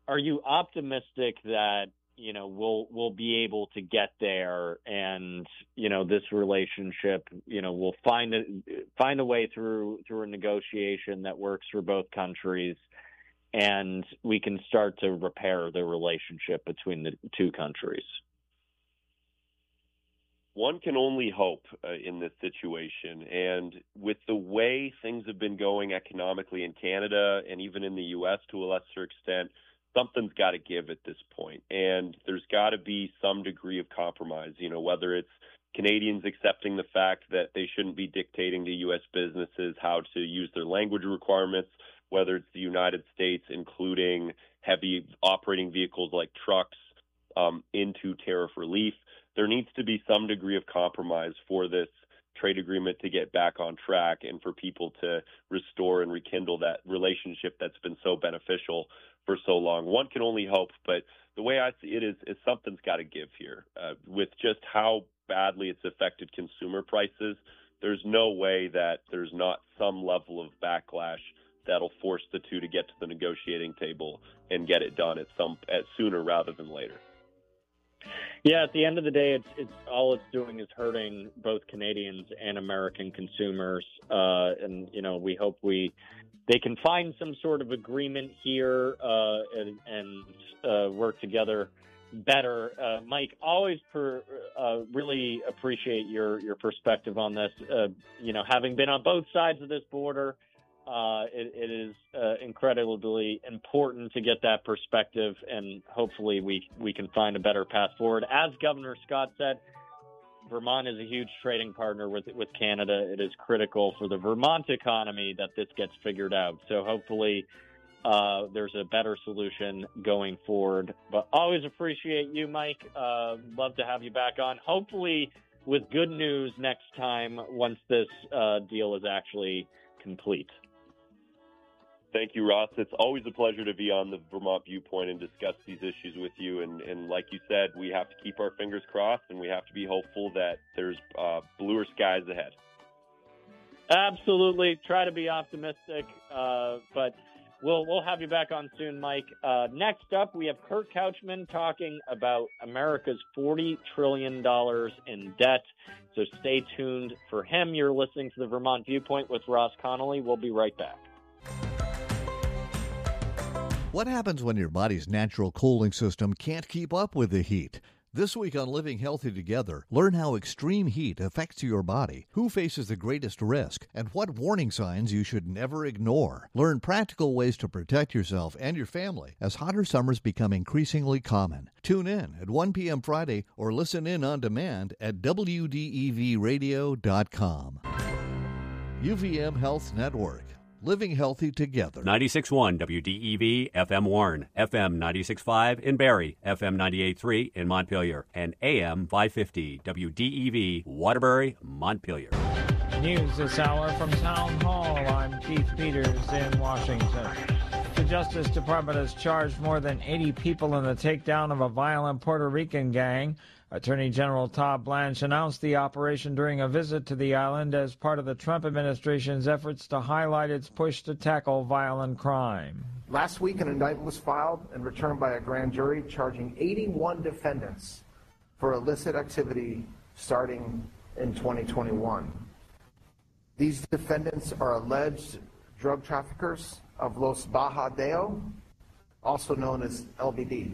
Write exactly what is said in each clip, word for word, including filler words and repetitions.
are you optimistic that, you know, we'll we'll be able to get there, and, you know, this relationship, you know, we'll find a find a way through through a negotiation that works for both countries, and we can start to repair the relationship between the two countries? One can only hope uh, in this situation. And with the way things have been going economically in Canada and even in the U S to a lesser extent, something's got to give at this point. And there's got to be some degree of compromise, you know, whether it's Canadians accepting the fact that they shouldn't be dictating to U S businesses how to use their language requirements, whether it's the United States including heavy operating vehicles like trucks um, into tariff relief. There needs to be some degree of compromise for this trade agreement to get back on track and for people to restore and rekindle that relationship that's been so beneficial for so long. One can only hope, but the way I see it is, is something's got to give here. Uh, with just how badly it's affected consumer prices, there's no way that there's not some level of backlash that'll force the two to get to the negotiating table and get it done at some at sooner rather than later. Yeah, at the end of the day, it's it's all it's doing is hurting both Canadians and American consumers, uh, and you know we hope we they can find some sort of agreement here uh, and, and uh, work together better. Uh, Mike, always per, uh, really appreciate your your perspective on this. Uh, you know, having been on both sides of this border. Uh, it, it is uh, incredibly important to get that perspective, and hopefully we, we can find a better path forward. As Governor Scott said, Vermont is a huge trading partner with with Canada. It is critical for the Vermont economy that this gets figured out. So hopefully uh, there's a better solution going forward. But always appreciate you, Mike. Uh, love to have you back on. Hopefully with good news next time once this uh, deal is actually complete. Thank you, Ross. It's always a pleasure to be on the Vermont Viewpoint and discuss these issues with you. And, and like you said, we have to keep our fingers crossed, and we have to be hopeful that there's uh, bluer skies ahead. Absolutely. Try to be optimistic, uh, but we'll we'll have you back on soon, Mike. Uh, next up, we have Kurt Couchman talking about America's forty trillion dollars in debt. So stay tuned for him. You're listening to the Vermont Viewpoint with Ross Connolly. We'll be right back. What happens when your body's natural cooling system can't keep up with the heat? This week on Living Healthy Together, learn how extreme heat affects your body, who faces the greatest risk, and what warning signs you should never ignore. Learn practical ways to protect yourself and your family as hotter summers become increasingly common. Tune in at one p.m. Friday or listen in on demand at W D E V radio dot com. U V M Health Network. Living healthy together. ninety-six point one W D E V F M Warren, F M ninety-six point five in Barrie, F M ninety-eight point three in Montpelier, and A M five fifty W D E V Waterbury, Montpelier. News this hour from Town Hall. I'm Keith Peters in Washington. The Justice Department has charged more than eighty people in the takedown of a violent Puerto Rican gang. Attorney General Todd Blanche announced the operation during a visit to the island as part of the Trump administration's efforts to highlight its push to tackle violent crime. Last week, an indictment was filed and returned by a grand jury charging eighty-one defendants for illicit activity starting in twenty twenty-one. These defendants are alleged drug traffickers of Los Bajadeo, also known as L B D.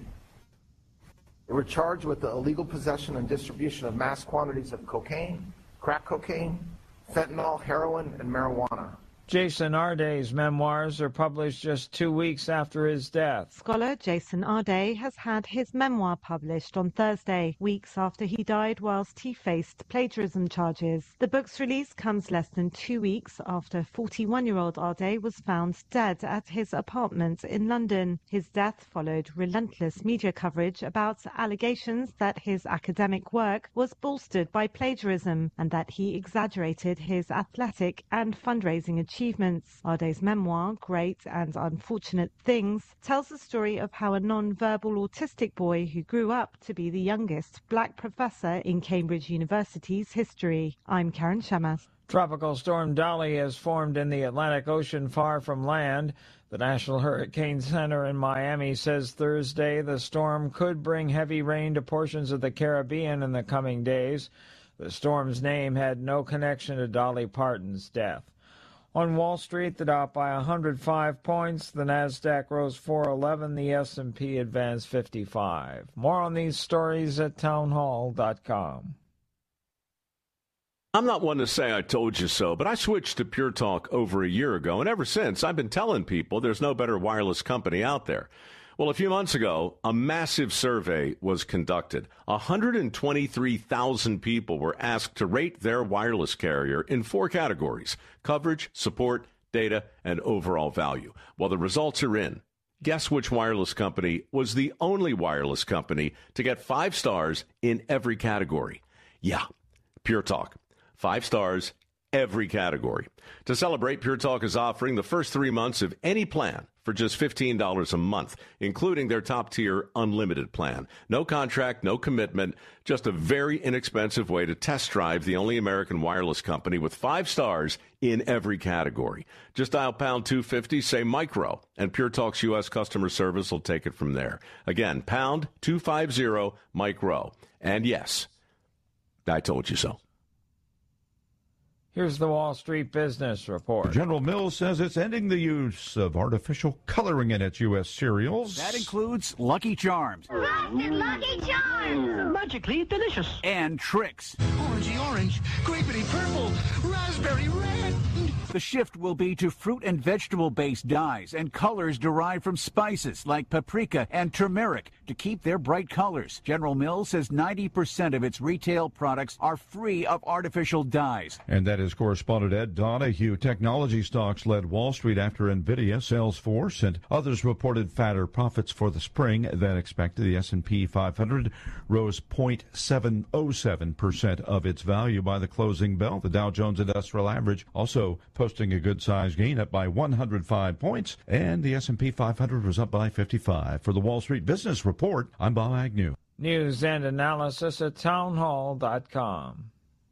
They were charged with the illegal possession and distribution of mass quantities of cocaine, crack cocaine, fentanyl, heroin, and marijuana. Jason Arday's memoirs are published just two weeks after his death. Scholar Jason Arday has had his memoir published on Thursday, weeks after he died whilst he faced plagiarism charges. The book's release comes less than two weeks after forty-one-year-old Arday was found dead at his apartment in London. His death followed relentless media coverage about allegations that his academic work was bolstered by plagiarism and that he exaggerated his athletic and fundraising achievements. Achievements. Arday's memoir, Great and Unfortunate Things, tells the story of how a non-verbal autistic boy who grew up to be the youngest black professor in Cambridge University's history. I'm Karen Shamas. Tropical storm Dolly has formed in the Atlantic Ocean far from land. The National Hurricane Center in Miami says Thursday the storm could bring heavy rain to portions of the Caribbean in the coming days. The storm's name had no connection to Dolly Parton's death. On Wall Street, the Dow by one hundred five points, the Nasdaq rose four eleven, the S and P advanced fifty-five. More on these stories at townhall dot com. I'm not one to say I told you so, but I switched to Pure Talk over a year ago, and ever since, I've been telling people there's no better wireless company out there. Well, a few months ago, a massive survey was conducted. one hundred twenty-three thousand people were asked to rate their wireless carrier in four categories: coverage, support, data, and overall value. Well, the results are in. Guess which wireless company was the only wireless company to get five stars in every category? Yeah, Pure Talk. Five stars, every category. To celebrate, Pure Talk is offering the first three months of any plan for just fifteen dollars a month, including their top-tier unlimited plan. No contract, no commitment, just a very inexpensive way to test drive the only American wireless company with five stars in every category. Just dial pound two fifty, say micro, and Pure Talk's U S customer service will take it from there. Again, pound two fifty, micro. And yes, I told you so. Here's the Wall Street Business Report. General Mills says it's ending the use of artificial coloring in its U S cereals. That includes Lucky Charms. Frosted Lucky Charms! Magically delicious. And Trix. Orangey orange, grapey purple, raspberry red. The shift will be to fruit and vegetable-based dyes and colors derived from spices like paprika and turmeric to keep their bright colors. General Mills says ninety percent of its retail products are free of artificial dyes. And that is correspondent Ed Donahue. Technology stocks led Wall Street after NVIDIA, Salesforce, and others reported fatter profits for the spring than expected. The S and P five hundred rose zero point seven zero seven percent of its value by the closing bell. The Dow Jones Industrial Average also posting a good-sized gain, up by one hundred five points, and the S and P five hundred was up by fifty-five. For the Wall Street Business Report, I'm Bob Agnew. News and analysis at townhall dot com.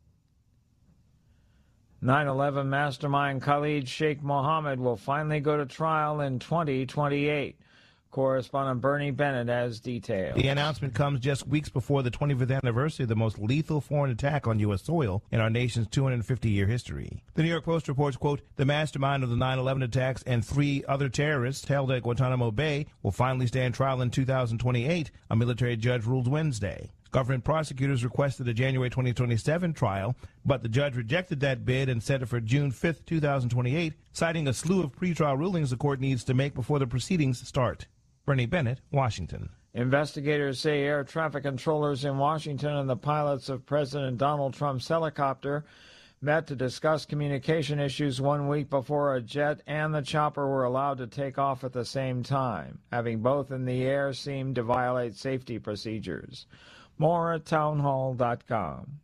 nine eleven mastermind Khalid Sheikh Mohammed will finally go to trial in twenty twenty-eight. Correspondent Bernie Bennett has details. The announcement comes just weeks before the twenty-fifth anniversary of the most lethal foreign attack on U S soil in our nation's two hundred fifty year history. The New York Post reports, quote, the mastermind of the nine eleven attacks and three other terrorists held at Guantanamo Bay will finally stand trial in two thousand twenty-eight, a military judge ruled Wednesday. Government prosecutors requested a January twenty twenty-seven trial, but the judge rejected that bid and set it for June fifth, two thousand twenty-eight, citing a slew of pretrial rulings the court needs to make before the proceedings start. Bernie Bennett, Washington. Investigators say air traffic controllers in Washington and the pilots of President Donald Trump's helicopter met to discuss communication issues one week before a jet and the chopper were allowed to take off at the same time. Having both in the air seemed to violate safety procedures. More at townhall dot com.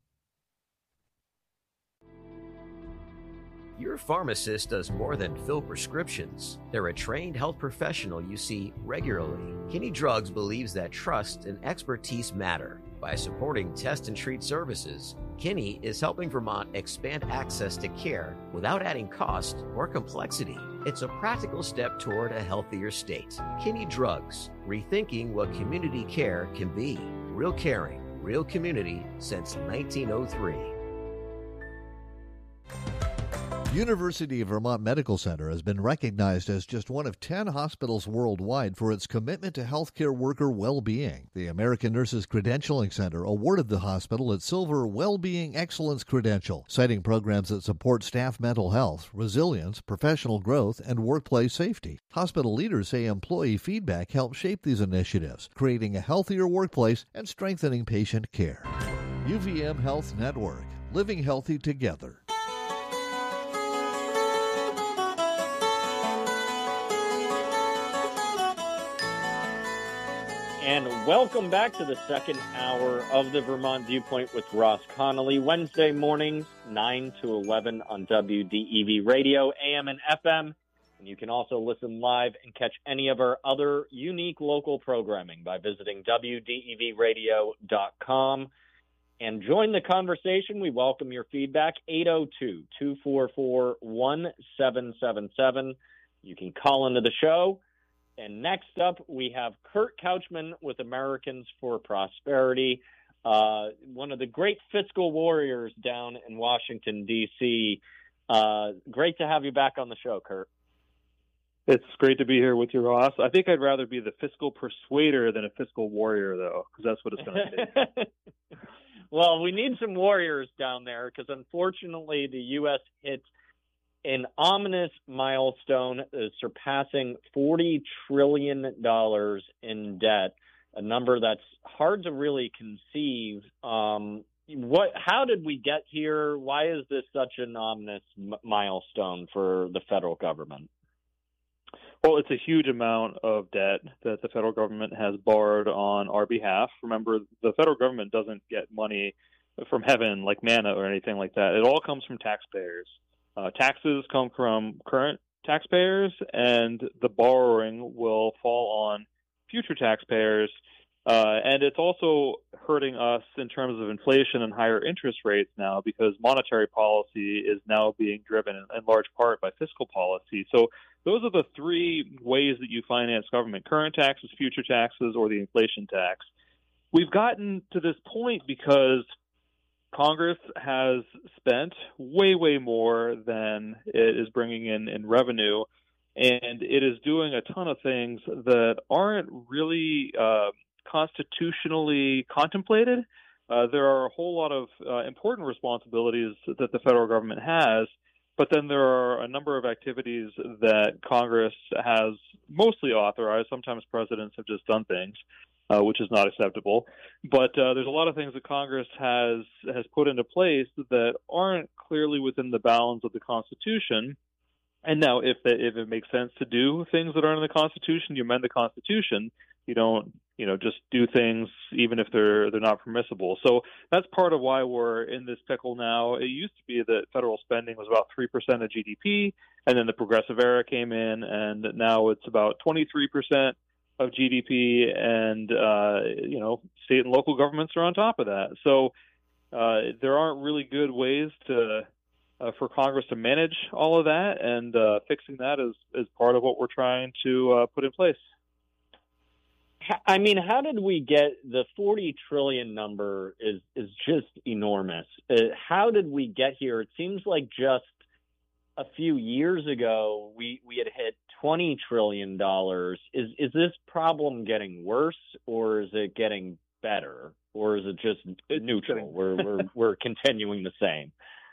Your pharmacist does more than fill prescriptions. They're a trained health professional you see regularly. Kinney Drugs believes that trust and expertise matter. By supporting test and treat services, Kinney is helping Vermont expand access to care without adding cost or complexity. It's a practical step toward a healthier state. Kinney Drugs, rethinking what community care can be. Real caring, real community since nineteen oh three. University of Vermont Medical Center has been recognized as just one of ten hospitals worldwide for its commitment to healthcare worker well-being. The American Nurses Credentialing Center awarded the hospital its Silver Well-Being Excellence Credential, citing programs that support staff mental health, resilience, professional growth, and workplace safety. Hospital leaders say employee feedback helps shape these initiatives, creating a healthier workplace and strengthening patient care. U V M Health Network, living healthy together. And welcome back to the second hour of the Vermont Viewpoint with Ross Connolly. Wednesday mornings, nine to eleven on W D E V Radio, A M and F M. And you can also listen live and catch any of our other unique local programming by visiting W D E V radio dot com. And join the conversation. We welcome your feedback, eight oh two, two four four, one seven seven seven. you can call into the show. And next up, we have Kurt Couchman with Americans for Prosperity, uh, one of the great fiscal warriors down in Washington, D C Uh, great to have you back on the show, Kurt. It's great to be here with you, Ross. I think I'd rather be the fiscal persuader than a fiscal warrior, though, because that's what it's going to take. Well, we need some warriors down there because, unfortunately, the U S hit an ominous milestone, uh, surpassing forty trillion dollars in debt, a number that's hard to really conceive. Um, what? How did we get here? Why is this such an ominous m- milestone for the federal government? Well, it's a huge amount of debt that the federal government has borrowed on our behalf. Remember, the federal government doesn't get money from heaven like manna or anything like that. It all comes from taxpayers. Uh, taxes come from current taxpayers, and the borrowing will fall on future taxpayers. Uh, and it's also hurting us in terms of inflation and higher interest rates now because monetary policy is now being driven in, in large part by fiscal policy. So those are the three ways that you finance government: current taxes, future taxes, or the inflation tax. We've gotten to this point because Congress has spent way, way more than it is bringing in in revenue, and it is doing a ton of things that aren't really uh, constitutionally contemplated. Uh, there are a whole lot of uh, important responsibilities that the federal government has, but then there are a number of activities that Congress has mostly authorized. Sometimes presidents have just done things, uh, which is not acceptable. But uh, there's a lot of things that Congress has has put into place that aren't clearly within the bounds of the Constitution. And now, if the, if it makes sense to do things that aren't in the Constitution, you amend the Constitution. You don't, you know, just do things even if they're they're not permissible. So that's part of why we're in this pickle now. It used to be that federal spending was about three percent of G D P, and then the Progressive Era came in, and now it's about twenty-three percent of G D P, and uh, you know, state and local governments are on top of that. So uh, there aren't really good ways to uh, for Congress to manage all of that, and uh, fixing that is is part of what we're trying to uh, put in place. I mean, how did we get the forty trillion number is is just enormous. Uh, how did we get here? It seems like just a few years ago we, we had hit twenty trillion dollars. Is is this problem getting worse, or is it getting better, or is it just it's neutral? Getting... we're we're we're continuing the same.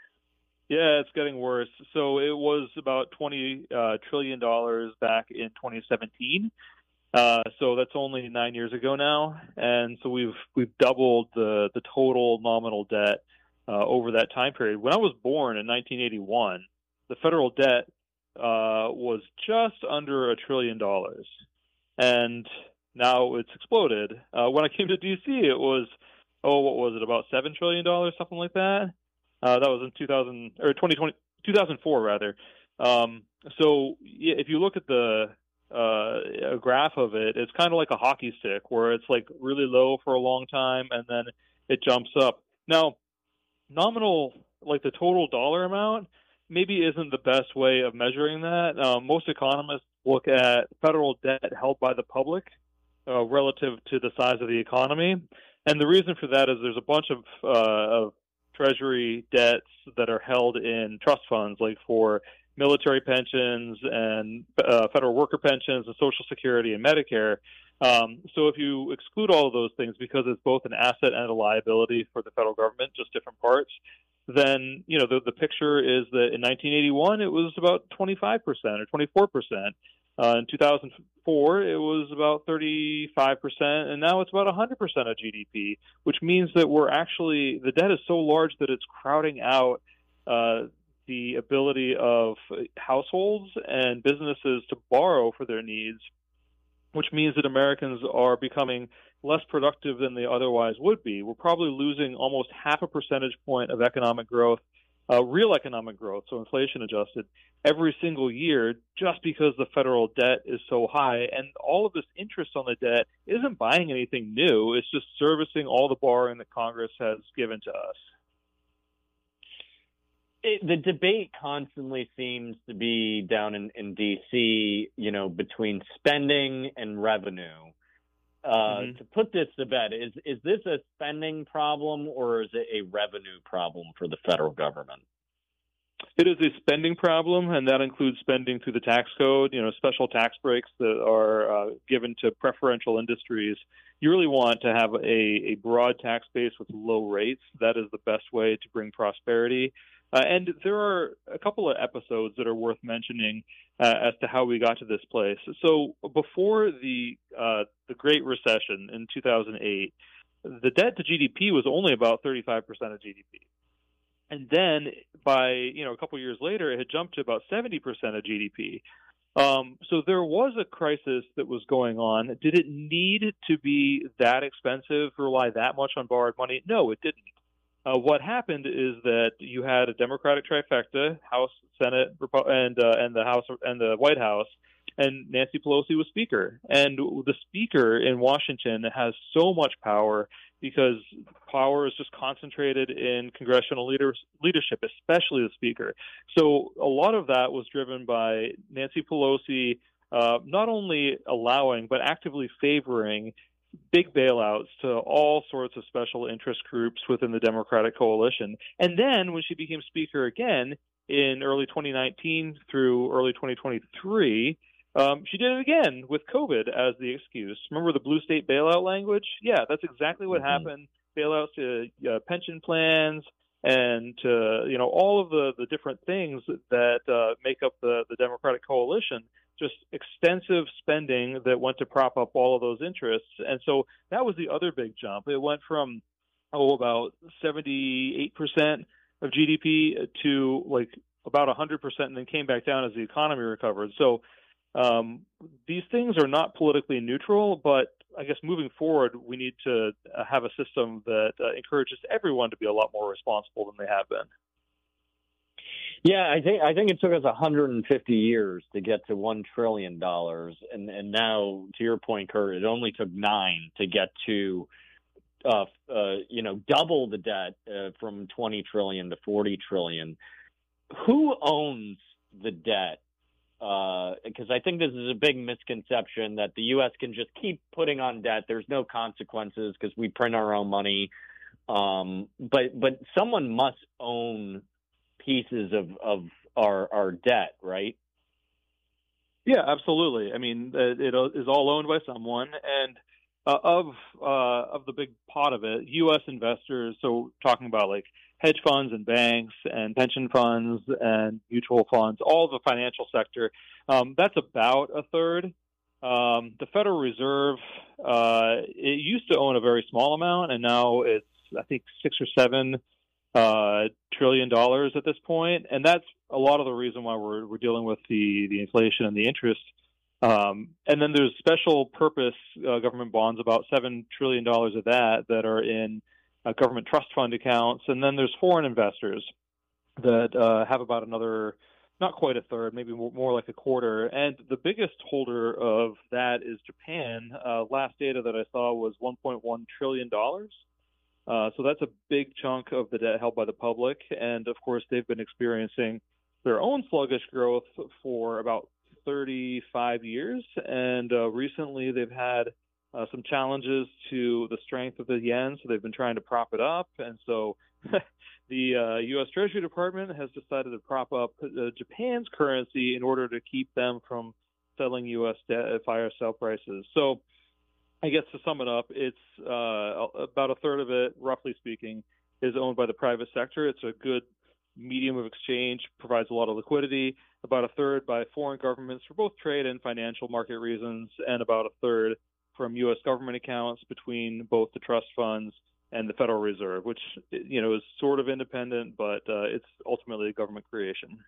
Yeah, it's getting worse. So it was about twenty uh, trillion dollars back in twenty seventeen. Uh, so that's only nine years ago now, and so we've we've doubled the the total nominal debt uh, over that time period. When I was born in nineteen eighty-one, the federal debt uh, was just under a trillion dollars, and now it's exploded. Uh, when I came to D C, it was oh, what was it, about seven trillion dollars, something like that. Uh, that was in two thousand or twenty twenty, two thousand four rather. Um, so yeah, if you look at the uh, a graph of it, it's kind of like a hockey stick where it's like really low for a long time and then it jumps up. Now, nominal, like the total dollar amount, maybe isn't the best way of measuring that. Um, most economists look at federal debt held by the public uh, relative to the size of the economy. And the reason for that is there's a bunch of, uh, of Treasury debts that are held in trust funds, like for military pensions and uh, federal worker pensions and Social Security and Medicare. Um, so if you exclude all of those things because it's both an asset and a liability for the federal government, just different parts, then, you know, the, the picture is that in nineteen eighty-one, it was about twenty-five percent or twenty-four percent. Uh, in two thousand four, it was about thirty-five percent, and now it's about one hundred percent of G D P, which means that we're actually, the debt is so large that it's crowding out uh, the ability of households and businesses to borrow for their needs, which means that Americans are becoming less productive than they otherwise would be. We're probably losing almost half a percentage point of economic growth, uh, real economic growth, so inflation adjusted, every single year just because the federal debt is so high. And all of this interest on the debt isn't buying anything new. It's just servicing all the borrowing that Congress has given to us. it, the debate constantly seems to be down in, in D C, you know, between spending and revenue. Uh, mm-hmm. To put this to bed, is is this a spending problem or is it a revenue problem for the federal government? It is a spending problem, and that includes spending through the tax code, you know, special tax breaks that are uh, given to preferential industries. You really want to have a, a broad tax base with low rates. That is the best way to bring prosperity. Uh, and there are a couple of episodes that are worth mentioning uh, as to how we got to this place. So before the uh, the Great Recession in two thousand eight, the debt to G D P was only about thirty-five percent of G D P. And then by, you know, a couple of years later, it had jumped to about seventy percent of G D P. Um, so there was a crisis that was going on. Did it need to be that expensive, rely that much on borrowed money? No, it didn't. Uh, what happened is that you had a Democratic trifecta, House, Senate, and uh, and the House and the White House, and Nancy Pelosi was Speaker. And the Speaker in Washington has so much power because power is just concentrated in congressional leaders, leadership, especially the Speaker. So a lot of that was driven by Nancy Pelosi uh, not only allowing but actively favoring big bailouts to all sorts of special interest groups within the Democratic coalition. And then when she became Speaker again in early twenty nineteen through early twenty twenty-three, um, she did it again with COVID as the excuse. Remember the blue state bailout language? Yeah, that's exactly what mm-hmm. happened. Bailouts to uh, pension plans and to, you know, all of the, the different things that uh, make up the, the Democratic coalition. Just extensive spending that went to prop up all of those interests. And so that was the other big jump. It went from, oh, about seventy-eight percent of G D P to like about one hundred percent and then came back down as the economy recovered. So um, these things are not politically neutral, but I guess moving forward, we need to have a system that uh, encourages everyone to be a lot more responsible than they have been. Yeah, I think I think it took us one hundred fifty years to get to one trillion dollars, and and now, to your point, Kurt, it only took nine to get to, uh, uh, you know, double the debt uh, from twenty trillion to forty trillion. Who owns the debt? Because uh, I think this is a big misconception that the U S can just keep putting on debt. There's no consequences because we print our own money, um, but but someone must own pieces of, of our our debt, right? Yeah, absolutely. I mean, it, it is all owned by someone, and uh, of uh, of the big pot of it, U S investors. So talking about like hedge funds and banks and pension funds and mutual funds, all the financial sector. Um, that's about a third. Um, the Federal Reserve, uh, it used to own a very small amount, and now it's I think six or seven. Uh, trillion dollars at this point, and that's a lot of the reason why we're we're dealing with the the inflation and the interest. Um, and then there's special purpose uh, government bonds, about seven trillion dollars of that that are in uh, government trust fund accounts, and then there's foreign investors that uh, have about another, not quite a third, maybe more, more like a quarter. And the biggest holder of that is Japan. Uh, last data that I saw was one point one trillion dollars. Uh, so that's a big chunk of the debt held by the public. And, of course, they've been experiencing their own sluggish growth for about thirty-five years. And uh, recently they've had uh, some challenges to the strength of the yen, so they've been trying to prop it up. And so the uh, U S Treasury Department has decided to prop up uh, Japan's currency in order to keep them from selling U S debt at fire sale prices. So I guess to sum it up, it's uh, about a third of it, roughly speaking, is owned by the private sector. It's a good medium of exchange, provides a lot of liquidity, about a third by foreign governments for both trade and financial market reasons, and about a third from U S government accounts between both the trust funds and the Federal Reserve, which, you know, is sort of independent, but uh, it's ultimately a government creation.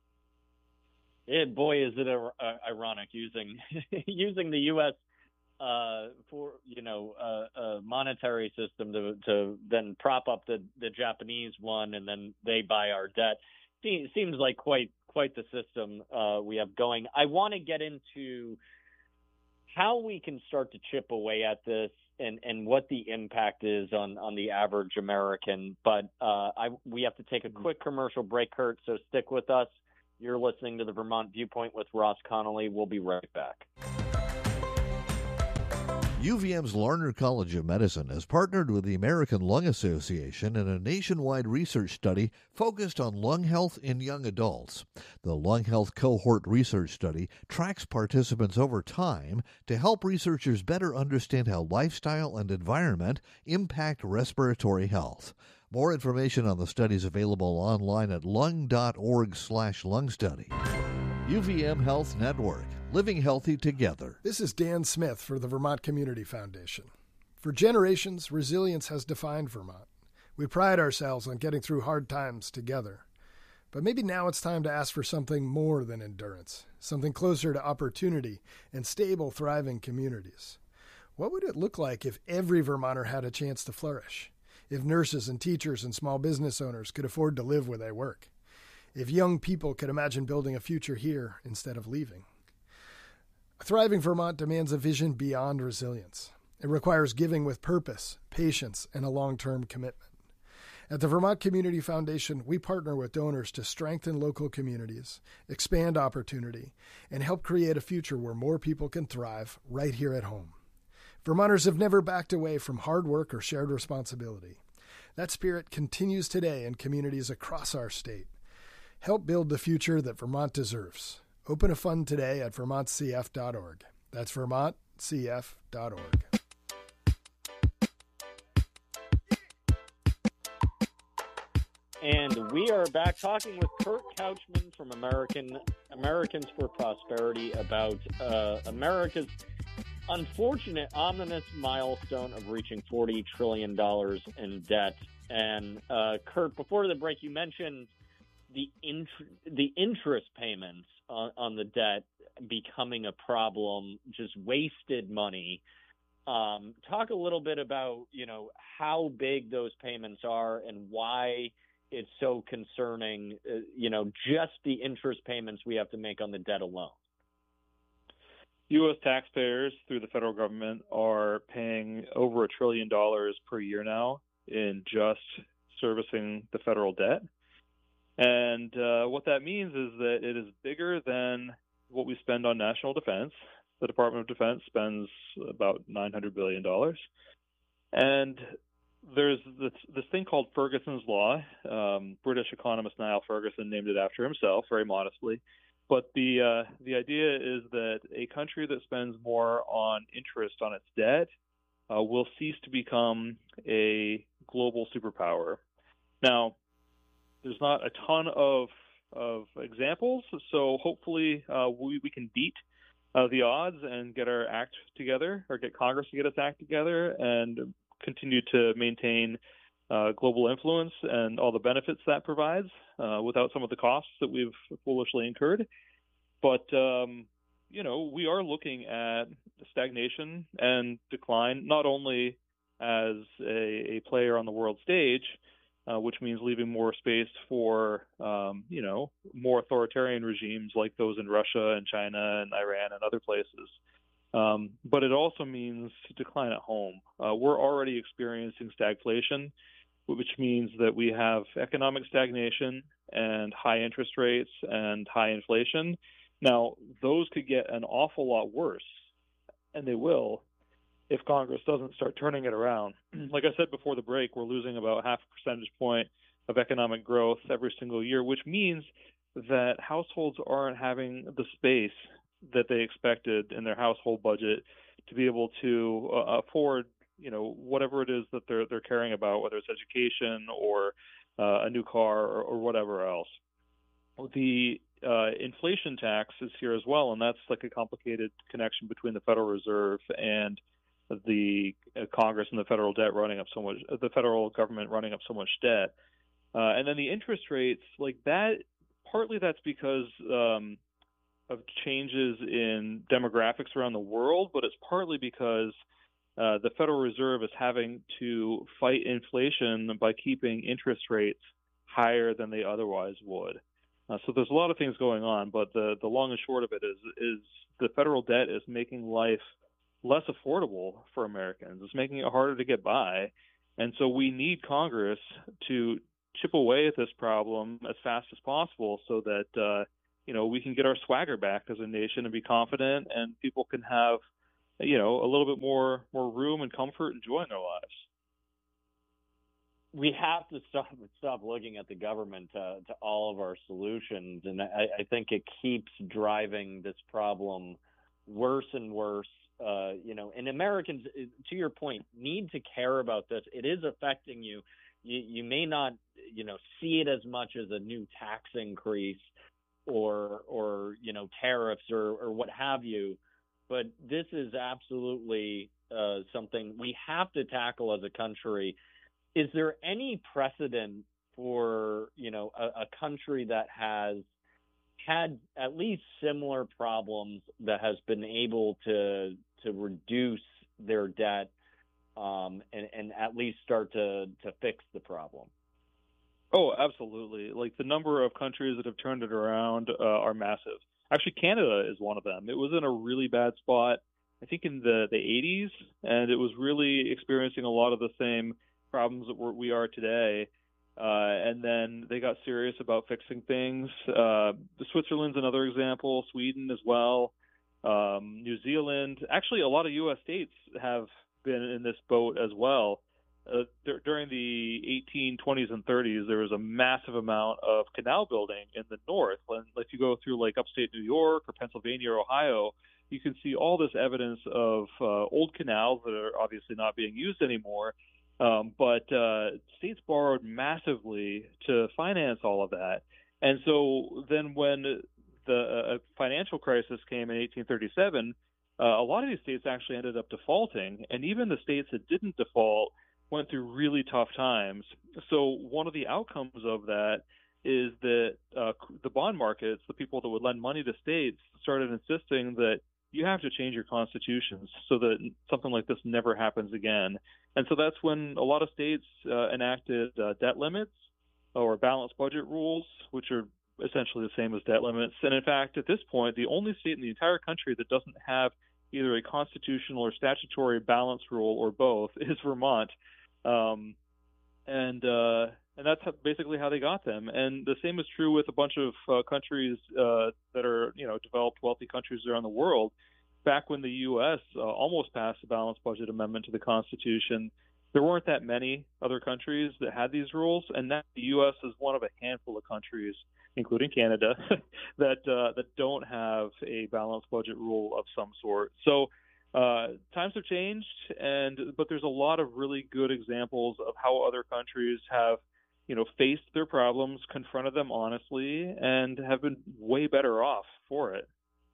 Yeah, boy, is it a, uh, ironic using using the U S Uh, for you know uh, a monetary system to to then prop up the, the Japanese one, and then they buy our debt. Se- seems like quite quite the system uh, we have going. I want to get into how we can start to chip away at this and, and what the impact is on, on the average American. But uh, I, we have to take a quick commercial break, Kurt, so stick with us. You're listening to the Vermont Viewpoint with Ross Connolly. We'll be right back. U V M's Larner College of Medicine has partnered with the American Lung Association in a nationwide research study focused on lung health in young adults. The Lung Health Cohort Research Study tracks participants over time to help researchers better understand how lifestyle and environment impact respiratory health. More information on the study is available online at lung.org slash lung study. U V M Health Network, living healthy together. This is Dan Smith for the Vermont Community Foundation. For generations, resilience has defined Vermont. We pride ourselves on getting through hard times together. But maybe now it's time to ask for something more than endurance, something closer to opportunity and stable, thriving communities. What would it look like if every Vermonter had a chance to flourish? If nurses and teachers and small business owners could afford to live where they work? If young people could imagine building a future here instead of leaving? A thriving Vermont demands a vision beyond resilience. It requires giving with purpose, patience, and a long-term commitment. At the Vermont Community Foundation, we partner with donors to strengthen local communities, expand opportunity, and help create a future where more people can thrive right here at home. Vermonters have never backed away from hard work or shared responsibility. That spirit continues today in communities across our state. Help build the future that Vermont deserves. Open a fund today at vermont c f dot org. That's vermont c f dot org. And we are back talking with Kurt Couchman from American Americans for Prosperity about uh, America's unfortunate, ominous milestone of reaching forty trillion dollars in debt. And uh, Kurt, before the break, you mentioned the int- the interest payments on, on the debt becoming a problem, just wasted money. Um, talk a little bit about, you know, how big those payments are and why it's so concerning, uh, you know, just the interest payments we have to make on the debt alone. U S taxpayers through the federal government are paying over a trillion dollars per year now in just servicing the federal debt. And uh, what that means is that it is bigger than what we spend on national defense. The Department of Defense spends about nine hundred billion dollars. And there's this, this thing called Ferguson's Law. Um, British economist Niall Ferguson named it after himself, very modestly. But the uh, the idea is that a country that spends more on interest on its debt uh, will cease to become a global superpower. Now, there's not a ton of of examples, so hopefully uh, we, we can beat uh, the odds and get our act together, or get Congress to get its act together, and continue to maintain uh, global influence and all the benefits that provides uh, without some of the costs that we've foolishly incurred. But, um, you know, we are looking at stagnation and decline, not only as a, a player on the world stage, Uh, which means leaving more space for, um, you know, more authoritarian regimes like those in Russia and China and Iran and other places. Um, but it also means decline at home. Uh, we're already experiencing stagflation, which means that we have economic stagnation and high interest rates and high inflation. Now, those could get an awful lot worse, and they will, if Congress doesn't start turning it around. Like I said before the break, we're losing about half a percentage point of economic growth every single year, which means that households aren't having the space that they expected in their household budget to be able to uh, afford, you know, whatever it is that they're they're caring about, whether it's education or uh, a new car or, or whatever else. The uh, inflation tax is here as well, and that's like a complicated connection between the Federal Reserve and the uh, Congress and the federal debt running up so much, the federal government running up so much debt. Uh, and then the interest rates, like that, partly that's because um, of changes in demographics around the world, but it's partly because uh, the Federal Reserve is having to fight inflation by keeping interest rates higher than they otherwise would. Uh, so there's a lot of things going on, but the, the long and short of it is, is the federal debt is making life less affordable for Americans. It's making it harder to get by. And so we need Congress to chip away at this problem as fast as possible so that, uh, you know, we can get our swagger back as a nation and be confident, and people can have, you know, a little bit more, more room and comfort and joy in their lives. We have to stop stop looking at the government to, to all of our solutions, and I, I think it keeps driving this problem worse and worse. Uh, you know, and Americans, to your point, need to care about this. It is affecting you. You, you may not, you know, see it as much as a new tax increase or, or you know, tariffs or, or what have you, but this is absolutely uh, something we have to tackle as a country. Is there any precedent for, you know, a, a country that has had at least similar problems that has been able to to reduce their debt um, and, and at least start to, to fix the problem? Oh, absolutely. Like, the number of countries that have turned it around uh, are massive. Actually, Canada is one of them. It was in a really bad spot, I think, in the, the eighties, and it was really experiencing a lot of the same problems that we're, we are today. Uh, and then they got serious about fixing things. Uh, Switzerland's another example, Sweden as well, um, New Zealand. Actually, a lot of U S states have been in this boat as well. Uh, d- during the eighteen twenties and thirties, there was a massive amount of canal building in the north. When, if you go through like upstate New York or Pennsylvania or Ohio, you can see all this evidence of uh, old canals that are obviously not being used anymore. Um, but uh, states borrowed massively to finance all of that. And so then when the uh, financial crisis came in eighteen thirty-seven, uh, a lot of these states actually ended up defaulting. And even the states that didn't default went through really tough times. So one of the outcomes of that is that uh, the bond markets, the people that would lend money to states, started insisting that you have to change your constitutions so that something like this never happens again. And so that's when a lot of states uh, enacted uh, debt limits or balanced budget rules, which are essentially the same as debt limits. And in fact, at this point, the only state in the entire country that doesn't have either a constitutional or statutory balance rule or both is Vermont. Um, and uh, and that's basically how they got them. And the same is true with a bunch of uh, countries uh, that are, you know, developed, wealthy countries around the world. Back when the U S uh, almost passed a balanced budget amendment to the Constitution, there weren't that many other countries that had these rules, and now the U S is one of a handful of countries, including Canada, that uh, that don't have a balanced budget rule of some sort. So uh, times have changed, and but there's a lot of really good examples of how other countries have, you know, faced their problems, confronted them honestly, and have been way better off for it.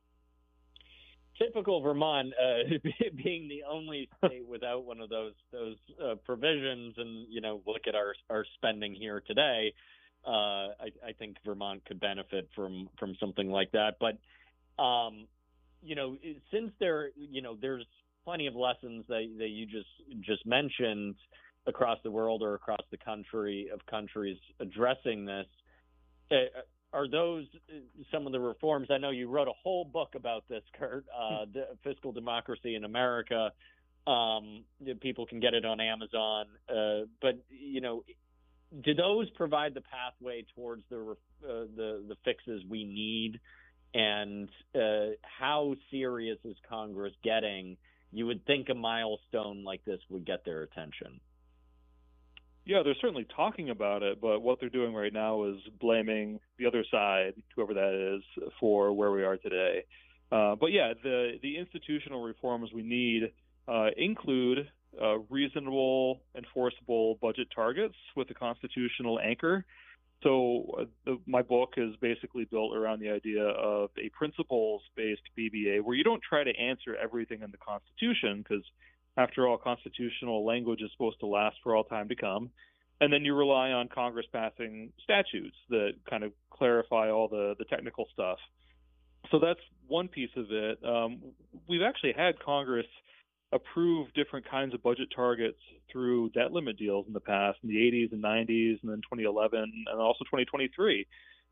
Typical Vermont, uh, being the only state without one of those those uh, provisions, and you know, look at our our spending here today. Uh, I, I think Vermont could benefit from from something like that. But um, you know, since there, you know, there's plenty of lessons that that you just just mentioned across the world or across the country of countries addressing this. Uh, Are those some of the reforms? I know you wrote a whole book about this, Kurt, uh, the Fiscal Democracy in America. Um, people can get it on Amazon. Uh, but, you know, do those provide the pathway towards the uh, the, the fixes we need? And uh, how serious is Congress getting? You would think a milestone like this would get their attention. Yeah, they're certainly talking about it, but what they're doing right now is blaming the other side, whoever that is, for where we are today. Uh, but yeah, the the institutional reforms we need uh, include uh, reasonable, enforceable budget targets with a constitutional anchor. So uh, the, my book is basically built around the idea of a principles-based B B A, where you don't try to answer everything in the Constitution, because after all, constitutional language is supposed to last for all time to come. And then you rely on Congress passing statutes that kind of clarify all the, the technical stuff. So that's one piece of it. Um, we've actually had Congress approve different kinds of budget targets through debt limit deals in the past, in the eighties and nineties, and then twenty eleven, and also twenty twenty-three.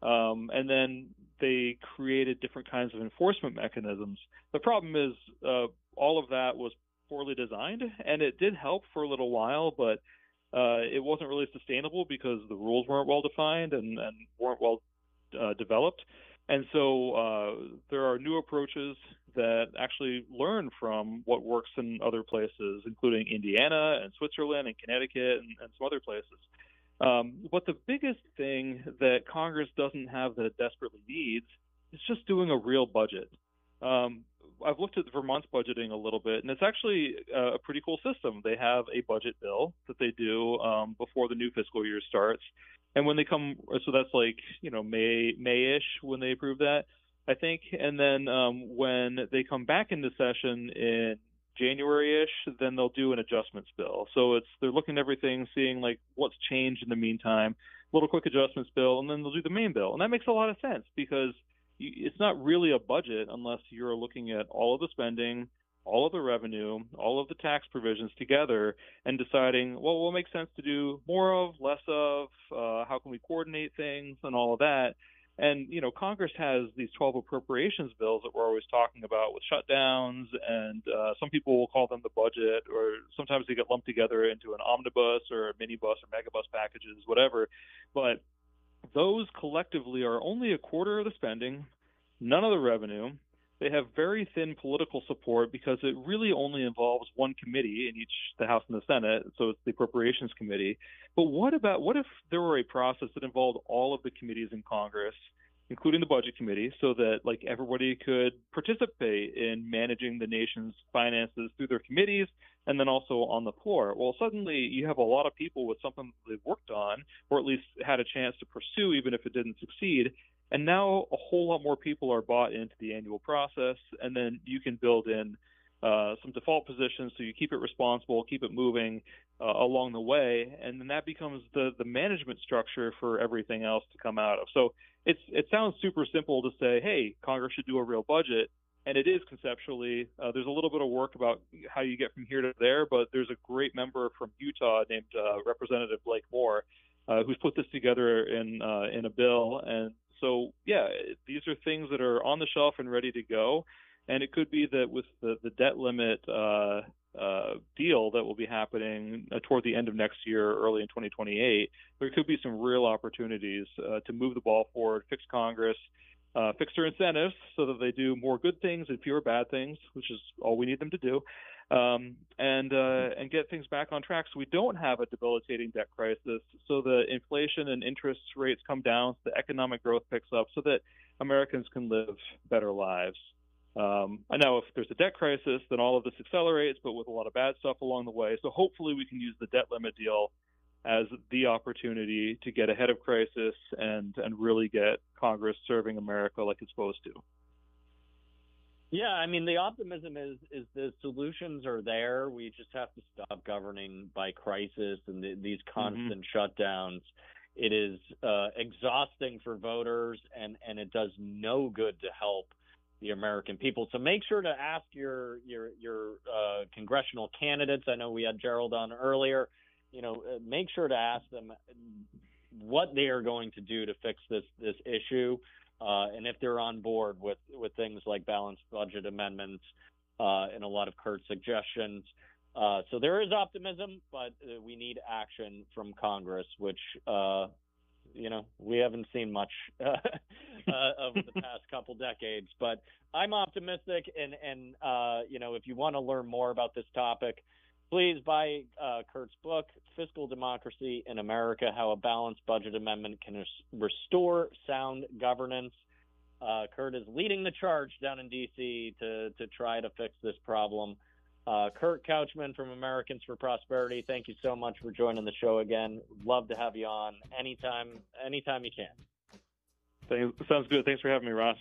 Um, and then they created different kinds of enforcement mechanisms. The problem is uh, all of that was poorly designed, and it did help for a little while, but uh, it wasn't really sustainable because the rules weren't well defined and, and weren't well uh, developed. And so uh, there are new approaches that actually learn from what works in other places, including Indiana and Switzerland and Connecticut and, and some other places. Um, but the biggest thing that Congress doesn't have that it desperately needs is just doing a real budget. Um, I've looked at Vermont's budgeting a little bit, and it's actually a pretty cool system. They have a budget bill that they do um, before the new fiscal year starts. And when they come, so that's like, you know, May, May-ish when they approve that, I think. And then um, when they come back into session in January-ish, then they'll do an adjustments bill. So it's they're looking at everything, seeing like what's changed in the meantime, a little quick adjustments bill, and then they'll do the main bill. And that makes a lot of sense because you, it's not really a budget unless you're looking at all of the spending, all of the revenue, all of the tax provisions together and deciding, well, what makes sense to do more of, less of, uh, how can we coordinate things and all of that. And, you know, Congress has these twelve appropriations bills that we're always talking about with shutdowns, and uh, some people will call them the budget, or sometimes they get lumped together into an omnibus or a minibus or megabus packages, whatever. But those collectively are only a quarter of the spending, none of the revenue. They have very thin political support because it really only involves one committee in each, the House and the Senate, so it's the Appropriations Committee. But what about, what if there were a process that involved all of the committees in Congress, including the Budget Committee, so that like everybody could participate in managing the nation's finances through their committees and then also on the floor? Well, suddenly you have a lot of people with something they've worked on, or at least had a chance to pursue, even if it didn't succeed. And now a whole lot more people are bought into the annual process, and then you can build in uh, some default positions so you keep it responsible, keep it moving uh, along the way, and then that becomes the, the management structure for everything else to come out of. So it's it sounds super simple to say, hey, Congress should do a real budget, and it is conceptually. Uh, there's a little bit of work about how you get from here to there, but there's a great member from Utah named uh, Representative Blake Moore uh, who's put this together in uh, in a bill. And so, yeah, these are things that are on the shelf and ready to go. And it could be that with the, the debt limit uh, uh, deal that will be happening uh, toward the end of next year, early in twenty twenty-eight, there could be some real opportunities uh, to move the ball forward, fix Congress, uh, fix their incentives so that they do more good things and fewer bad things, which is all we need them to do, um, and uh, and get things back on track so we don't have a debilitating debt crisis, so the inflation and interest rates come down, so the economic growth picks up, so that Americans can live better lives. Um, I know if there's a debt crisis, then all of this accelerates, but with a lot of bad stuff along the way. So hopefully we can use the debt limit deal as the opportunity to get ahead of crisis and, and really get Congress serving America like it's supposed to. Yeah, I mean, the optimism is is the solutions are there. We just have to stop governing by crisis and the, these constant mm-hmm. shutdowns. It is uh, exhausting for voters, and, and it does no good to help the American people. So make sure to ask your your your uh, congressional candidates. I know we had Gerald on earlier. You know, make sure to ask them what they are going to do to fix this this issue, uh, and if they're on board with with things like balanced budget amendments uh, and a lot of Kurt's suggestions. Uh, so there is optimism, but uh, we need action from Congress, which. Uh, You know, we haven't seen much uh, uh, over the past couple decades, but I'm optimistic. And, and uh, you know, if you want to learn more about this topic, please buy uh, Kurt's book, Fiscal Democracy in America, How a Balanced Budget Amendment Can Res- Restore Sound Governance. Uh, Kurt is leading the charge down in D C to, to try to fix this problem. Uh, Kurt Couchman from Americans for Prosperity, thank you so much for joining the show again. Love to have you on anytime, anytime you can. Thanks, sounds good. Thanks for having me, Ross.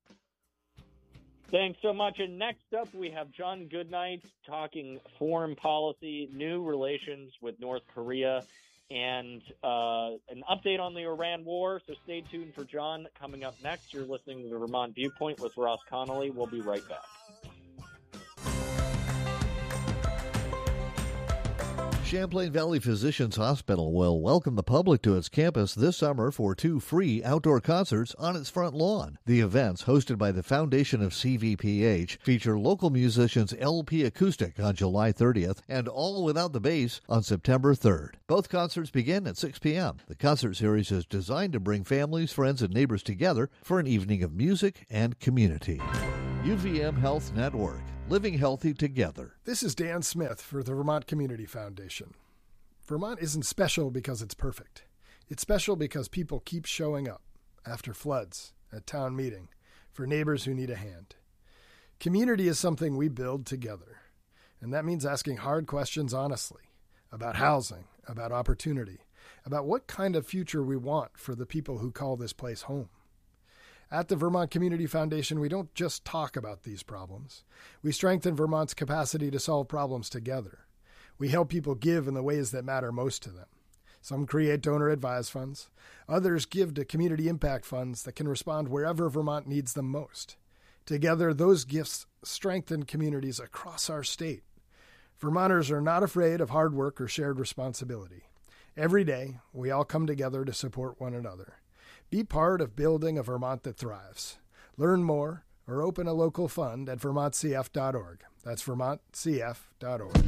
Thanks so much. And next up, we have John Goodnight talking foreign policy, new relations with North Korea, and uh, an update on the Iran war. So stay tuned for John coming up next. You're listening to the Vermont Viewpoint with Ross Connolly. We'll be right back. Champlain Valley Physicians Hospital will welcome the public to its campus this summer for two free outdoor concerts on its front lawn. The events, hosted by the Foundation of C V P H, feature local musicians L P Acoustic on July thirtieth and All Without the Bass on September third. Both concerts begin at six p.m. The concert series is designed to bring families, friends, and neighbors together for an evening of music and community. U V M Health Network. Living healthy together. This is Dan Smith for the Vermont Community Foundation. Vermont isn't special because it's perfect. It's special because people keep showing up after floods, at town meeting, for neighbors who need a hand. Community is something we build together, and that means asking hard questions honestly about housing, about opportunity, about what kind of future we want for the people who call this place home. At the Vermont Community Foundation, we don't just talk about these problems. We strengthen Vermont's capacity to solve problems together. We help people give in the ways that matter most to them. Some create donor-advised funds. Others give to community impact funds that can respond wherever Vermont needs them most. Together, those gifts strengthen communities across our state. Vermonters are not afraid of hard work or shared responsibility. Every day, we all come together to support one another. Be part of building a Vermont that thrives. Learn more or open a local fund at vermont c f dot org. That's vermont c f dot org.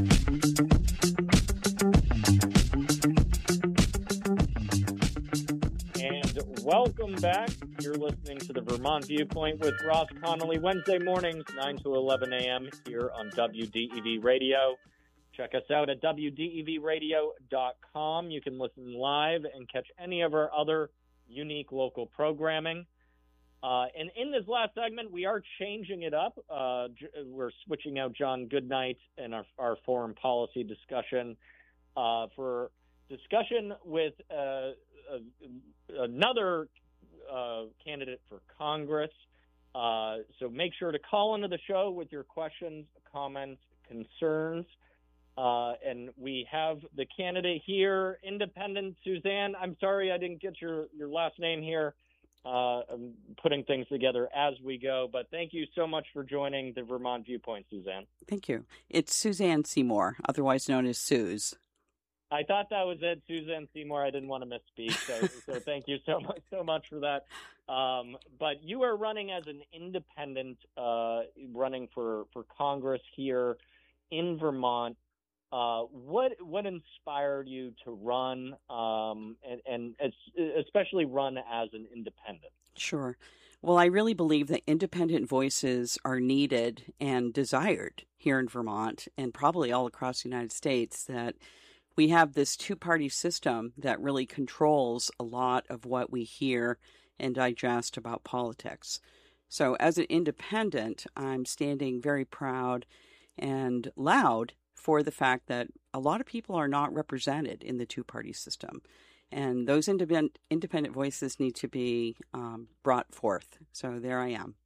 And welcome back. You're listening to the Vermont Viewpoint with Ross Connolly, Wednesday mornings, nine to eleven a.m. here on W D E V Radio. Check us out at w d e v radio dot com. You can listen live and catch any of our other unique local programming. Uh, and in this last segment, we are changing it up. Uh, we're switching out John Goodnight in our, our foreign policy discussion uh, for discussion with uh, uh, another uh, candidate for Congress. Uh, so make sure to call into the show with your questions, comments, concerns. Uh, and we have the candidate here, Independent Suzanne. I'm sorry I didn't get your, your last name here. Uh, I'm putting things together as we go. But thank you so much for joining the Vermont Viewpoint, Suzanne. Thank you. It's Suzanne Seymour, otherwise known as Suze. I thought that was it, Suzanne Seymour. I didn't want to misspeak, so, so thank you so much, so much for that. Um, but you are running as an independent, uh, running for, for Congress here in Vermont. Uh, what what inspired you to run, um, and, and especially run as an independent? Sure. Well, I really believe that independent voices are needed and desired here in Vermont and probably all across the United States, that we have this two-party system that really controls a lot of what we hear and digest about politics. So as an independent, I'm standing very proud and loud for the fact that a lot of people are not represented in the two-party system. And those independent, independent voices need to be um, brought forth. So there I am.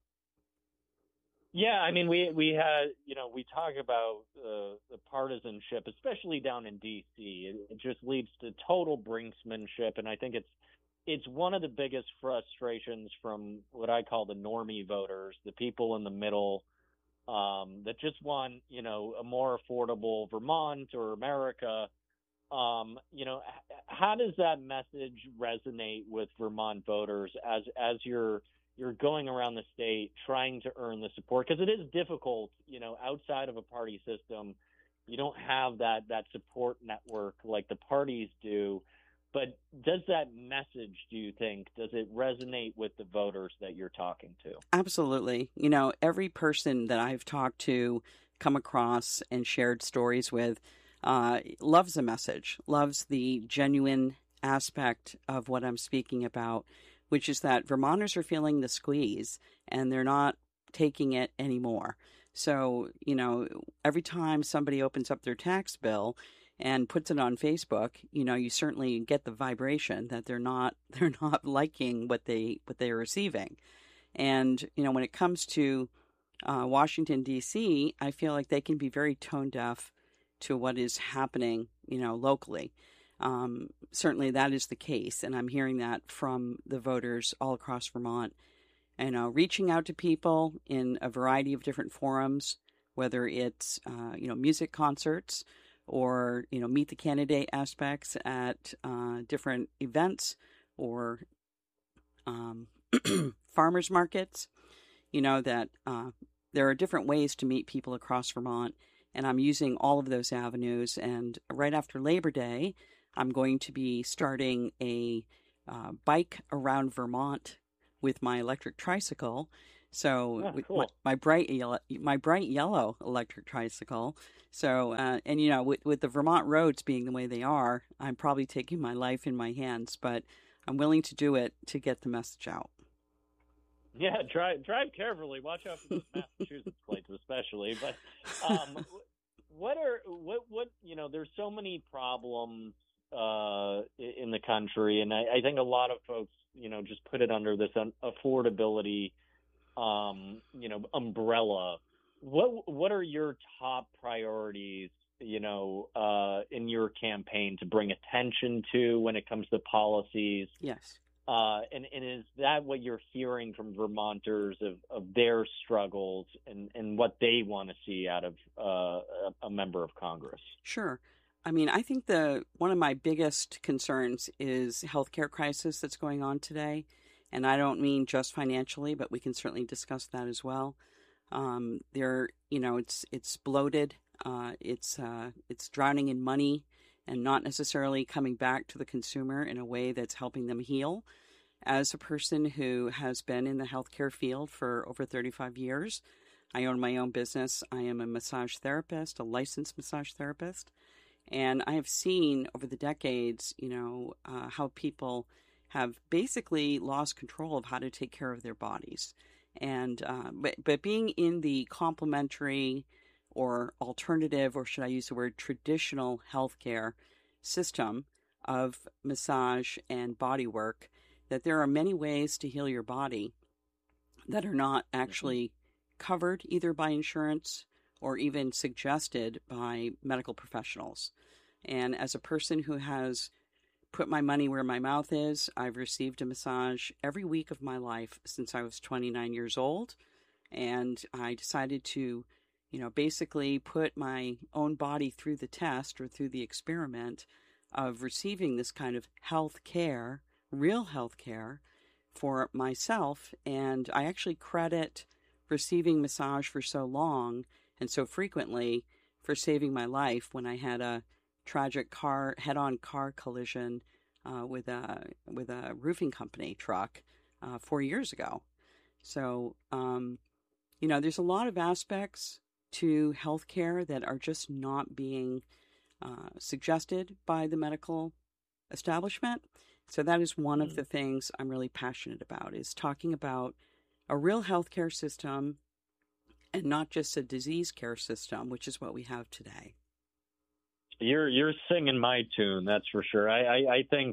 Yeah, I mean, we we had, you know, we talk about uh, the partisanship, especially down in D C. It, it just leads to total brinksmanship, and I think it's it's one of the biggest frustrations from what I call the normie voters, the people in the middle, Um, that just want, you know, a more affordable Vermont or America. Um, you know, h- how does that message resonate with Vermont voters as as you're you're going around the state trying to earn the support? Because it is difficult, you know, outside of a party system. You don't have that that support network like the parties do. But does that message, do you think, does it resonate with the voters that you're talking to? Absolutely. You know, every person that I've talked to, come across and shared stories with, uh, loves the message, loves the genuine aspect of what I'm speaking about, which is that Vermonters are feeling the squeeze and they're not taking it anymore. So, you know, every time somebody opens up their tax bill and puts it on Facebook, you know, you certainly get the vibration that they're not they're not liking what they what they're receiving. And, you know, when it comes to uh, Washington, D C, I feel like they can be very tone deaf to what is happening, you know, locally. Um, certainly that is the case. And I'm hearing that from the voters all across Vermont. You know, reaching out to people in a variety of different forums, whether it's, uh, you know, music concerts, or, you know, meet the candidate aspects at uh, different events or um, farmers markets. You know, that uh, there are different ways to meet people across Vermont, and I'm using all of those avenues. And right after Labor Day, I'm going to be starting a uh, bike around Vermont with my electric tricycle. So oh, with cool. my, my bright yellow, my bright yellow electric tricycle. So uh, and you know, with with the Vermont roads being the way they are, I'm probably taking my life in my hands, but I'm willing to do it to get the message out. Yeah, drive drive carefully. Watch out for those Massachusetts plates, especially. But um, what are what what you know? There's so many problems uh, in the country, and I, I think a lot of folks, you know, just put it under this affordability, um, you know, umbrella. What what are your top priorities, you know, uh, in your campaign to bring attention to when it comes to policies? Yes. Uh, and, and is that what you're hearing from Vermonters of, of their struggles and, and what they want to see out of uh, a, a member of Congress? Sure. I mean, I think the one of my biggest concerns is healthcare crisis that's going on today. And I don't mean just financially, but we can certainly discuss that as well. Um, there, you know, it's it's bloated. Uh, it's uh, it's drowning in money and not necessarily coming back to the consumer in a way that's helping them heal. As a person who has been in the healthcare field for over thirty-five years, I own my own business. I am a massage therapist, a licensed massage therapist. And I have seen over the decades, you know, uh, how people have basically lost control of how to take care of their bodies. And uh, but, but being in the complementary or alternative, or should I use the word traditional healthcare system of massage and body work, that there are many ways to heal your body that are not actually covered either by insurance or even suggested by medical professionals. And as a person who has put my money where my mouth is, I've received a massage every week of my life since I was twenty-nine years old. And I decided to, you know, basically put my own body through the test or through the experiment of receiving this kind of health care, real health care for myself. And I actually credit receiving massage for so long and so frequently for saving my life when I had a tragic car head-on car collision uh, with a with a roofing company truck uh, four years ago. So, um, you know, there's a lot of aspects to healthcare that are just not being uh, suggested by the medical establishment. So that is one of the things I'm really passionate about, is talking about a real healthcare system and not just a disease care system, which is what we have today. You're you're singing my tune, that's for sure. I I, I think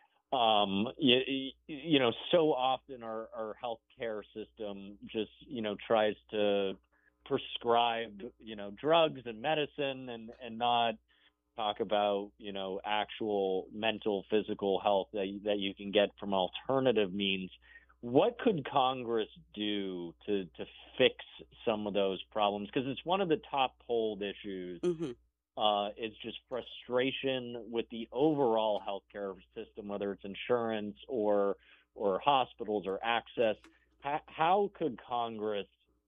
um you, you know so often our our healthcare system just you know tries to prescribe you know drugs and medicine and and not talk about you know actual mental physical health that that you can get from alternative means. What could Congress do to to fix some of those problems? Because it's one of the top polled issues. Mm-hmm. Uh, it's just frustration with the overall healthcare system, whether it's insurance or or hospitals or access. How, how could Congress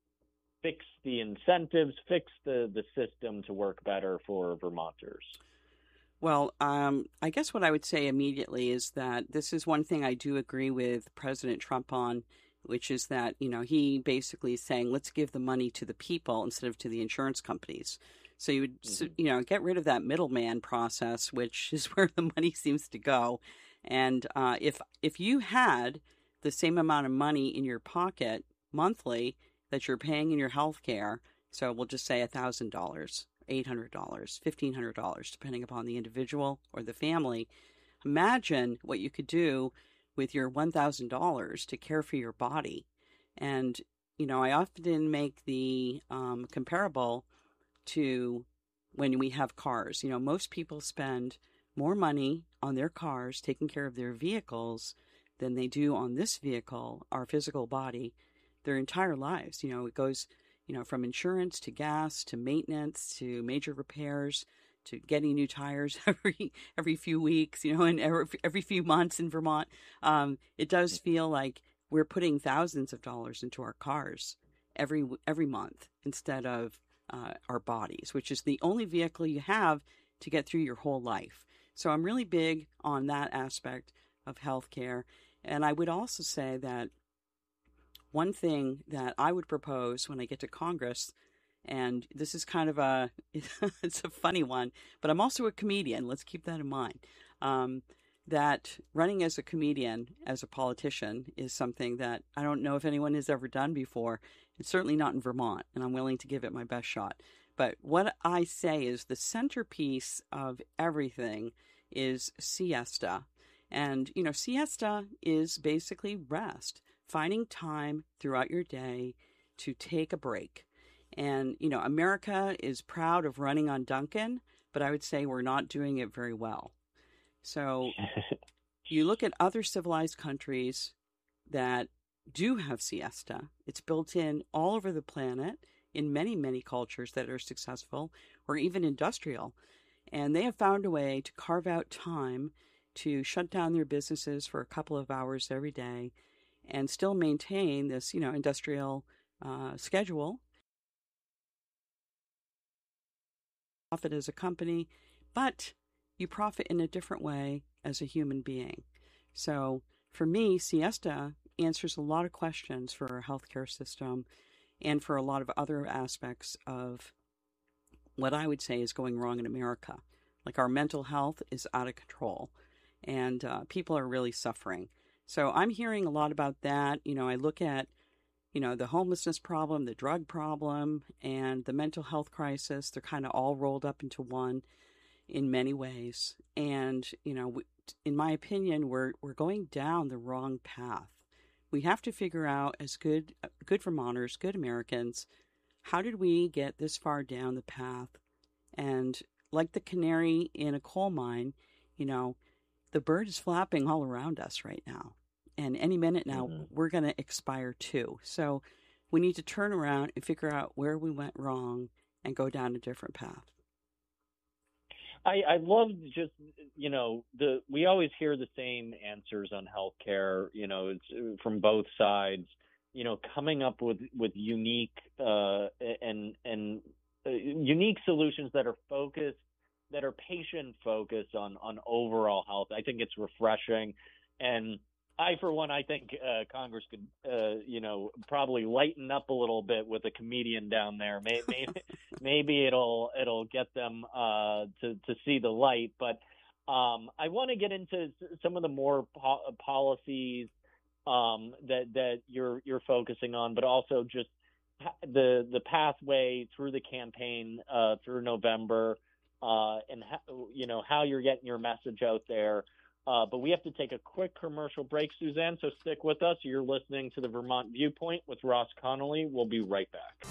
fix the incentives, fix the, the system to work better for Vermonters? Well, um, I guess what I would say immediately is that this is one thing I do agree with President Trump on, which is that, you know, he basically is saying, let's give the money to the people instead of to the insurance companies. So you would, mm-hmm. you know, get rid of that middleman process, which is where the money seems to go. And uh, if if you had the same amount of money in your pocket monthly that you're paying in your health care, so we'll just say one thousand dollars, eight hundred dollars, fifteen hundred dollars, depending upon the individual or the family, imagine what you could do with your one thousand dollars to care for your body. And, you know, I often make the um, comparable to when we have cars. You know, most people spend more money on their cars, taking care of their vehicles, than they do on this vehicle, our physical body, their entire lives. You know, it goes, you know, from insurance to gas to maintenance to major repairs to getting new tires every every few weeks, you know, and every, every few months in Vermont. Um, it does feel like we're putting thousands of dollars into our cars every every month instead of uh, our bodies, which is the only vehicle you have to get through your whole life. So I'm really big on that aspect of healthcare. And I would also say that one thing that I would propose when I get to Congress, and this is kind of a, it's a funny one, but I'm also a comedian. Let's keep that in mind. Um, that running as a comedian, as a politician, is something that I don't know if anyone has ever done before. It's certainly not in Vermont, and I'm willing to give it my best shot. But what I say is the centerpiece of everything is siesta. And, you know, siesta is basically rest, finding time throughout your day to take a break. And, you know, America is proud of running on Duncan, but I would say we're not doing it very well. So you look at other civilized countries that do have siesta. It's built in all over the planet in many, many cultures that are successful or even industrial. And they have found a way to carve out time to shut down their businesses for a couple of hours every day and still maintain this, you know, industrial uh, schedule. Profit as a company, but you profit in a different way as a human being. So for me, siesta answers a lot of questions for our healthcare system and for a lot of other aspects of what I would say is going wrong in America. Like our mental health is out of control and uh, people are really suffering. So I'm hearing a lot about that. You know, I look at, you know, the homelessness problem, the drug problem, and the mental health crisis. They're kind of all rolled up into one in many ways. And, you know, in my opinion, we're we're going down the wrong path. We have to figure out, as good good Vermonters, good Americans, how did we get this far down the path? And like the canary in a coal mine, you know, the bird is flapping all around us right now. And any minute now, mm-hmm. we're going to expire too. So we need to turn around and figure out where we went wrong and go down a different path. I, I love just, you know, the we always hear the same answers on healthcare, you know, it's from both sides, you know, coming up with, with unique uh, and and uh, unique solutions that are focused, that are patient focused on, on overall health. I think it's refreshing. And I, for one, I think uh, Congress could, uh, you know, probably lighten up a little bit with a comedian down there. Maybe, maybe, maybe it'll it'll get them uh, to to see the light. But um, I want to get into some of the more po- policies um, that that you're you're focusing on, but also just the the pathway through the campaign uh, through November, uh, and how, you know how you're getting your message out there. Uh, but we have to take a quick commercial break, Suzanne, so stick with us. You're listening to the Vermont Viewpoint with Ross Connolly. We'll be right back.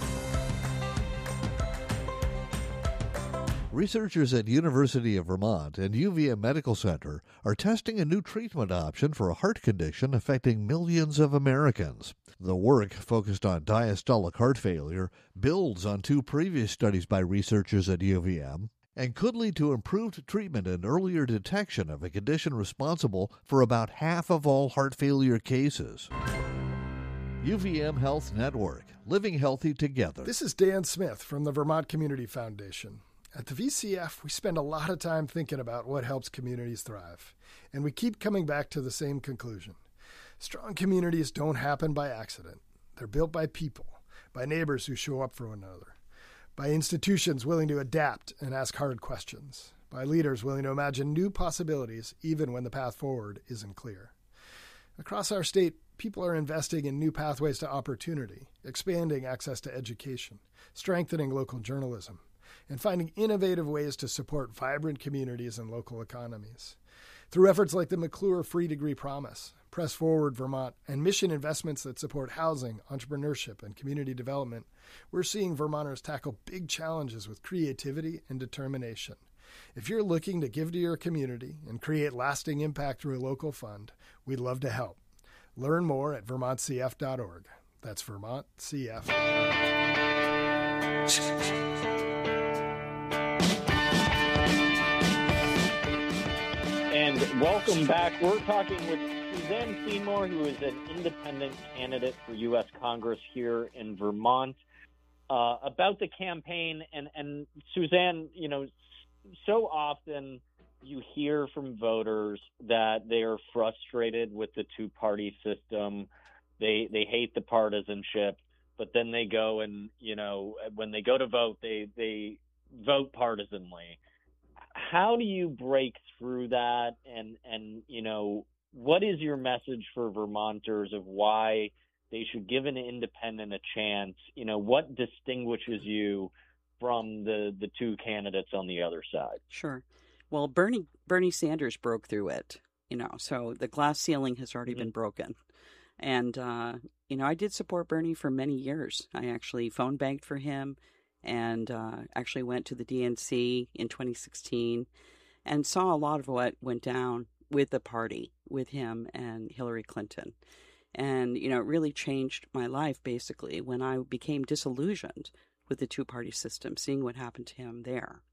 Researchers at University of Vermont and U V M Medical Center are testing a new treatment option for a heart condition affecting millions of Americans. The work, focused on diastolic heart failure, builds on two previous studies by researchers at U V M and could lead to improved treatment and earlier detection of a condition responsible for about half of all heart failure cases. U V M Health Network, living healthy together. This is Dan Smith from the Vermont Community Foundation. At the V C F, we spend a lot of time thinking about what helps communities thrive, and we keep coming back to the same conclusion. Strong communities don't happen by accident. They're built by people, by neighbors who show up for one another, by institutions willing to adapt and ask hard questions, by leaders willing to imagine new possibilities even when the path forward isn't clear. Across our state, people are investing in new pathways to opportunity, expanding access to education, strengthening local journalism, and finding innovative ways to support vibrant communities and local economies. Through efforts like the McClure Free Degree Promise, Press Forward Vermont, and mission investments that support housing, entrepreneurship, and community development, we're seeing Vermonters tackle big challenges with creativity and determination. If you're looking to give to your community and create lasting impact through a local fund, we'd love to help. Learn more at vermont c f dot org. That's vermont c f dot org. Welcome back. We're talking with Suzanne Seymour, who is an independent candidate for U S Congress here in Vermont, uh, about the campaign. And, and Suzanne, you know, so often you hear from voters that they are frustrated with the two-party system. They they hate the partisanship, but then they go and, you know, when they go to vote, they, they vote partisanly. How do you break through that? And, and, you know, what is your message for Vermonters of why they should give an independent a chance? You know, what distinguishes you from the, the two candidates on the other side? Sure. Well, Bernie Bernie Sanders broke through it, you know, so the glass ceiling has already mm-hmm. been broken. And, uh, you know, I did support Bernie for many years. I actually phone banked for him and uh, actually went to the D N C in twenty sixteen and saw a lot of what went down with the party, with him and Hillary Clinton. And, you know, it really changed my life, basically, when I became disillusioned with the two-party system, seeing what happened to him there.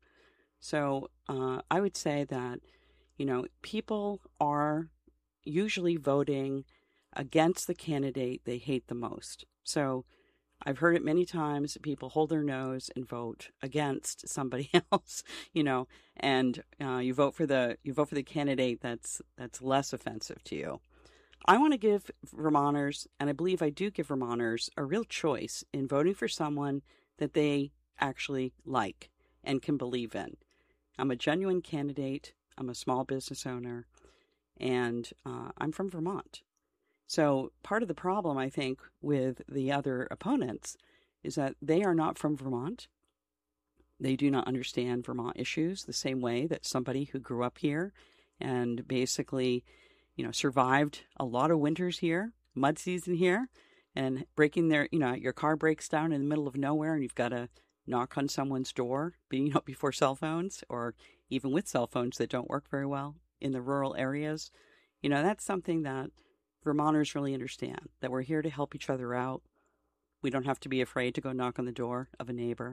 So uh, I would say that, you know, people are usually voting against the candidate they hate the most. So I've heard it many times. People hold their nose and vote against somebody else, you know, and uh, you vote for the you vote for the candidate that's that's less offensive to you. I want to give Vermonters, and I believe I do give Vermonters, a real choice in voting for someone that they actually like and can believe in. I'm a genuine candidate. I'm a small business owner, and uh, I'm from Vermont. So part of the problem, I think, with the other opponents is that they are not from Vermont. They do not understand Vermont issues the same way that somebody who grew up here and basically, you know, survived a lot of winters here, mud season here, and breaking their, you know, your car breaks down in the middle of nowhere and you've got to knock on someone's door, you know, before cell phones or even with cell phones that don't work very well in the rural areas. You know, that's something that Vermonters really understand, that we're here to help each other out. We don't have to be afraid to go knock on the door of a neighbor.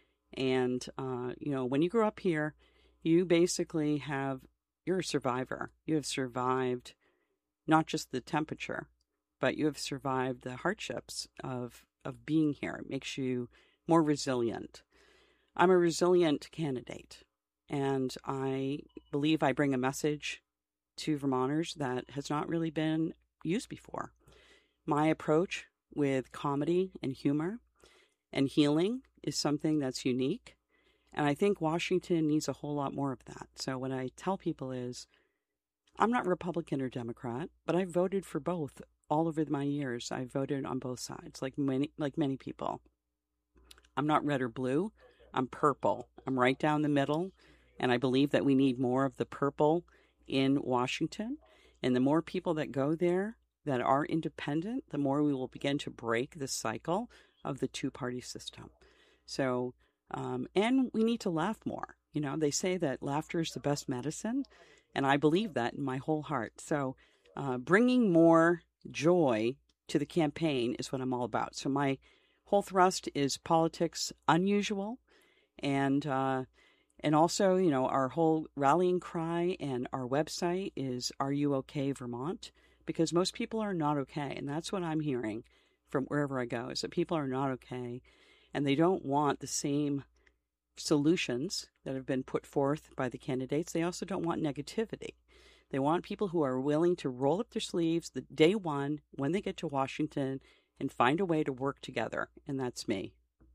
And, uh, you know, when you grow up here, you basically have, you're a survivor. You have survived not just the temperature, but you have survived the hardships of, of being here. It makes you more resilient. I'm a resilient candidate, and I believe I bring a message to Vermonters that has not really been used before. My approach with comedy and humor and healing is something that's unique, and I think Washington needs a whole lot more of that. So what I tell people is, I'm not Republican or Democrat, but I've voted for both all over my years. I've voted on both sides, like many, like many people. I'm not red or blue. I'm purple. I'm right down the middle, and I believe that we need more of the purple in Washington. And the more people that go there that are independent, the more we will begin to break the cycle of the two-party system. So, um, and we need to laugh more. You know, they say that laughter is the best medicine, and I believe that in my whole heart. So uh, bringing more joy to the campaign is what I'm all about. So my whole thrust is politics unusual, and uh, and also, you know, our whole rallying cry and our website is Are You Okay, Vermont? Because most people are not okay, and that's what I'm hearing from wherever I go, is that people are not okay, and they don't want the same solutions that have been put forth by the candidates. They also don't want negativity. They want people who are willing to roll up their sleeves the day one when they get to Washington and find a way to work together, and that's me.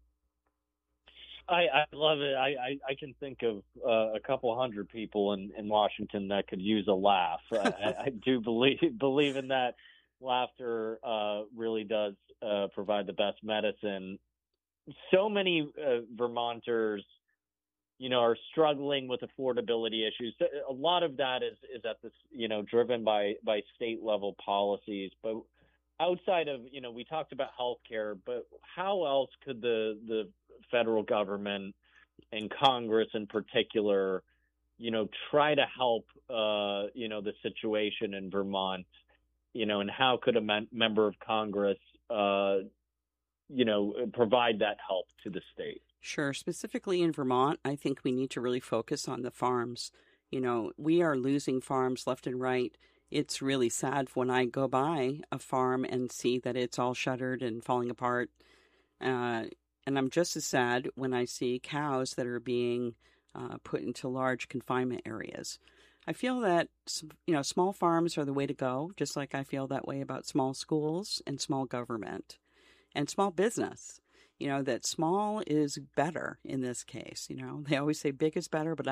I, I love it. I, I, I can think of uh, a couple hundred people in, in Washington that could use a laugh. I, I do believe believe in that. Laughter uh, really does uh, provide the best medicine. So many uh, Vermonters, you know, are struggling with affordability issues. A lot of that is is at this, you know, driven by by state level policies, but outside of, you know, we talked about healthcare, but how else could the the federal government and Congress in particular, you know, try to help, uh, you know, the situation in Vermont, you know, and how could a mem- member of Congress, uh, you know, provide that help to the state? Sure. Specifically in Vermont, I think we need to really focus on the farms. You know, we are losing farms left and right. It's really sad when I go by a farm and see that it's all shuttered and falling apart. Uh, and I'm just as sad when I see cows that are being uh, put into large confinement areas. I feel that, you know, small farms are the way to go, just like I feel that way about small schools and small government and small business. You know, that small is better in this case. You know, they always say big is better, but